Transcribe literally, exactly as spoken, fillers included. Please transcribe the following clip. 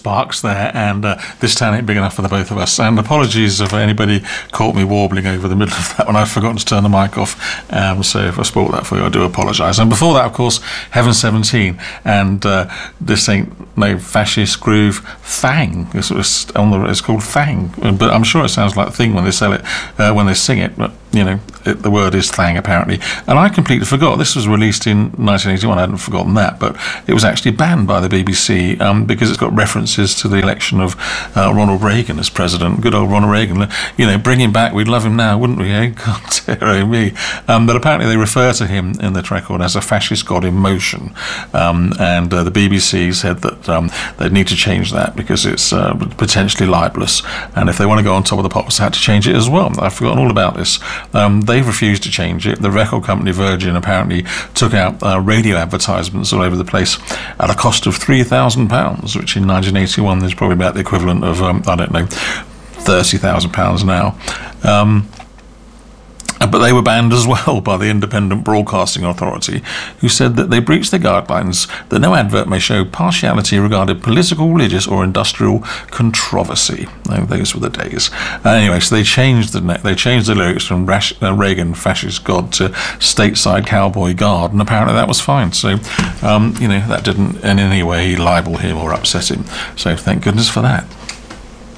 sparks there, and uh, this town ain't big enough for the both of us. And apologies if anybody caught me warbling over the middle of that when I've forgotten to turn the mic off. Um, so if I spoilt that for you, I do apologise. And before that, of course, Heaven seventeen, and uh, this ain't no fascist groove. Thang. It's, it's, on the, it's called Thang, but I'm sure it sounds like Thing when they sell it, uh, when they sing it. But you know, it, the word is Thang apparently. And I completely forgot. This was released in nineteen eighty-one. I hadn't forgotten that, but it was actually banned by the B B C um, because it's got references to the election of uh, Ronald Reagan as president. Good old Ronald Reagan. You know, bring him back. We'd love him now, wouldn't we? Eh? God, dear me. Um, but apparently they refer to him in the record as a fascist god in motion. Um, and uh, the B B C said that um, they'd need to change that because it's uh, potentially libelous. And if they want to go on top of the pops, they had to change it as well. I've forgotten all about this. Um, they've refused to change it. The record company Virgin apparently took out uh, radio advertisements all over the place at a cost of three thousand pounds, which in nineteen eighty-one is probably about the equivalent of, um, I don't know, thirty thousand pounds now. Um, But they were banned as well by the Independent Broadcasting Authority, who said that they breached the guidelines that no advert may show partiality regarding political, religious, or industrial controversy. Oh, those were the days. Uh, anyway, so they changed the they changed the lyrics from Rash, uh, Reagan fascist god to stateside cowboy guard, and apparently that was fine. So, um, you know, that didn't in any way libel him or upset him. So thank goodness for that.